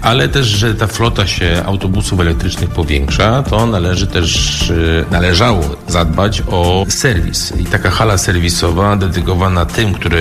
ale też, że ta flota się autobusów elektrycznych powiększa, to należało zadbać o serwis. I taka hala serwisowa dedykowana tym, które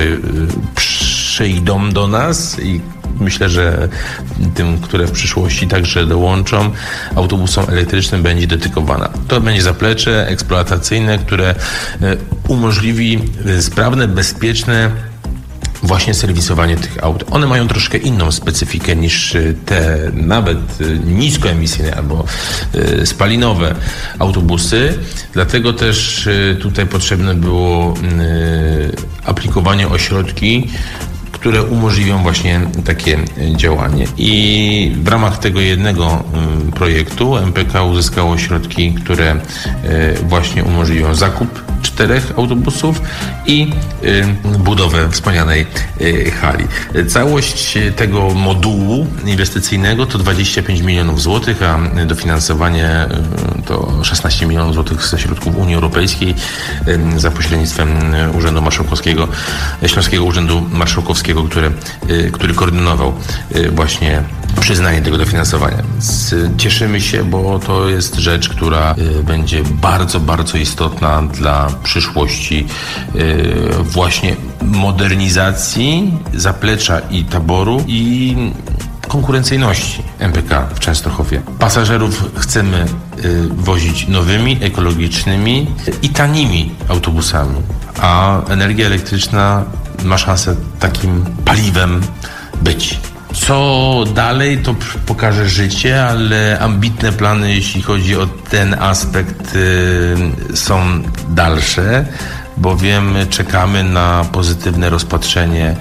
przyjdą do nas i myślę, że tym, które w przyszłości także dołączą, autobusom elektrycznym będzie dedykowana. To będzie zaplecze eksploatacyjne, które umożliwi sprawne, bezpieczne właśnie serwisowanie tych aut. One mają troszkę inną specyfikę niż te nawet niskoemisyjne albo spalinowe autobusy. Dlatego też tutaj potrzebne było aplikowanie ośrodki, które umożliwią właśnie takie działanie. I w ramach tego jednego projektu MPK uzyskało środki, które właśnie umożliwią zakup 4 autobusów i budowę wspomnianej hali. Całość tego modułu inwestycyjnego to 25 milionów złotych, a dofinansowanie to 16 milionów złotych ze środków Unii Europejskiej za pośrednictwem Urzędu Marszałkowskiego, Śląskiego Urzędu Marszałkowskiego, który koordynował właśnie przyznanie tego dofinansowania. Więc cieszymy się, bo to jest rzecz, która będzie bardzo, bardzo istotna dla przyszłości właśnie modernizacji zaplecza i taboru i konkurencyjności MPK w Częstochowie. Pasażerów chcemy wozić nowymi, ekologicznymi i tanimi autobusami, a energia elektryczna ma szansę takim paliwem być. Co dalej, to pokaże życie, ale ambitne plany, jeśli chodzi o ten aspekt, są dalsze, bowiem czekamy na pozytywne rozpatrzenie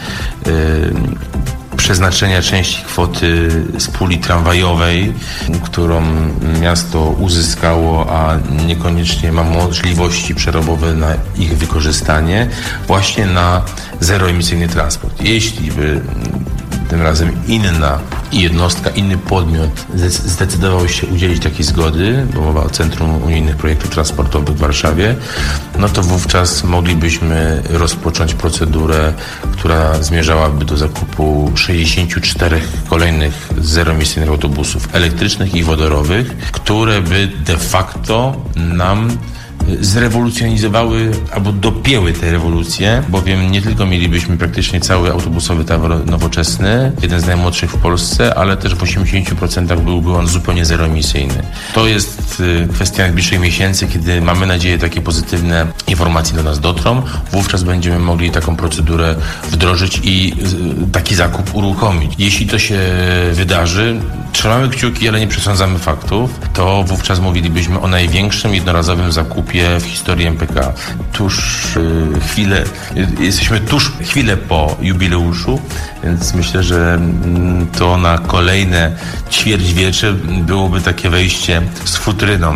przeznaczenia części kwoty z puli tramwajowej, którą miasto uzyskało, a niekoniecznie ma możliwości przerobowe na ich wykorzystanie, właśnie na zeroemisyjny transport. Jeśli by tym razem inna jednostka, inny podmiot zdecydował się udzielić takiej zgody, bo mowa o Centrum Unijnych Projektów Transportowych w Warszawie, no to wówczas moglibyśmy rozpocząć procedurę, która zmierzałaby do zakupu 64 kolejnych zeroemisyjnych autobusów elektrycznych i wodorowych, które by de facto nam zrewolucjonizowały albo dopięły te rewolucje, bowiem nie tylko mielibyśmy praktycznie cały autobusowy tabor nowoczesny, jeden z najmłodszych w Polsce, ale też w 80% byłby on zupełnie zeroemisyjny. To jest kwestia najbliższych miesięcy, kiedy mamy nadzieję takie pozytywne informacje do nas dotrą. Wówczas będziemy mogli taką procedurę wdrożyć i taki zakup uruchomić. Jeśli to się wydarzy, trzymamy kciuki, ale nie przesądzamy faktów, to wówczas mówilibyśmy o największym jednorazowym zakupie w historii MPK. Jesteśmy tuż chwilę po jubileuszu, więc myślę, że to na kolejne ćwierćwiecze byłoby takie wejście z futryną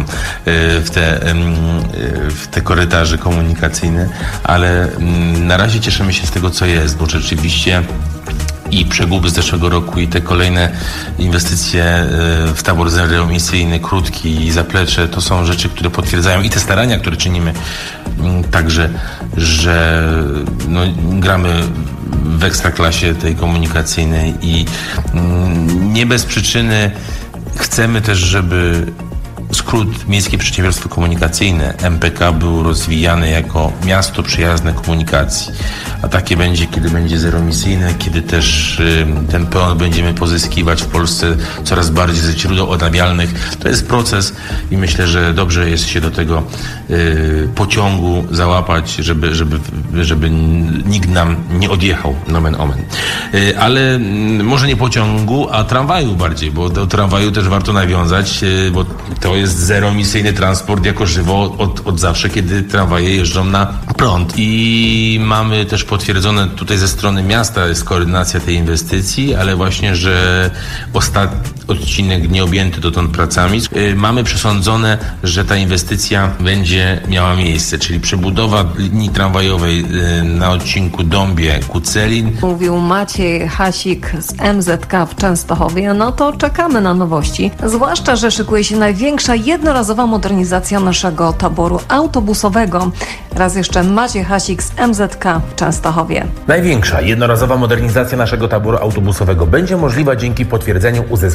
w te korytarze komunikacyjne, ale na razie cieszymy się z tego, co jest, bo rzeczywiście i przeguby z zeszłego roku i te kolejne inwestycje w tabor zeroemisyjny, krótki i zaplecze, to są rzeczy, które potwierdzają i te starania, które czynimy także, że gramy w ekstraklasie tej komunikacyjnej i nie bez przyczyny chcemy też, żeby skrót Miejskie Przedsiębiorstwo Komunikacyjne MPK był rozwijany jako miasto przyjazne komunikacji. A takie będzie, kiedy będzie zeroemisyjne, kiedy też ten prąd będziemy pozyskiwać w Polsce coraz bardziej ze źródeł odnawialnych. To jest proces i myślę, że dobrze jest się do tego pociągu załapać, żeby nikt nam nie odjechał, nomen omen. Ale może nie pociągu, a tramwaju bardziej, bo do tramwaju też warto nawiązać, bo to jest zeroemisyjny transport jako żywo od zawsze, kiedy tramwaje jeżdżą na prąd. I mamy też potwierdzone tutaj ze strony miasta jest koordynacja tej inwestycji, ale właśnie, że ostatni odcinek nie objęty dotąd pracami. Mamy przesądzone, że ta inwestycja będzie miała miejsce, czyli przebudowa linii tramwajowej na odcinku Dąbie-Kucelin. Mówił Maciej Hasik z MZK w Częstochowie. No to czekamy na nowości. Zwłaszcza, że szykuje się największa jednorazowa modernizacja naszego taboru autobusowego. Raz jeszcze Maciej Hasik z MZK w Częstochowie. Największa jednorazowa modernizacja naszego taboru autobusowego będzie możliwa dzięki potwierdzeniu uzyskania